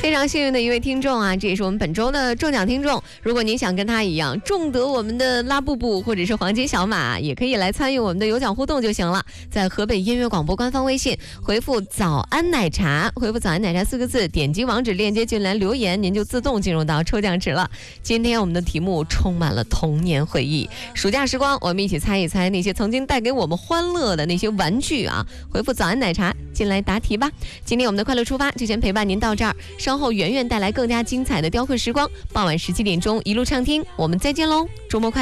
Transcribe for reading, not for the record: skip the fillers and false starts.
非常幸运的一位听众啊，这也是我们本周的中奖听众。如果您想跟他一样中得我们的拉布布或者是黄金小马，也可以来参与我们的有奖互动就行了。在河北音乐广播官方微信回复早安奶茶，回复早安奶茶4个字，点击网址链接进来留言，您就自动进入到抽奖池了。今天我们的题目充满了童年回忆，暑假时光，我们一起猜一猜那些曾经带给我们欢乐的那些玩具啊！回复早安奶茶进来答题吧。今天我们的快乐出发就先陪伴您到这儿，稍后圆圆带来更加精彩的雕刻时光，傍晚17点钟一路畅听，我们再见喽，周末快乐。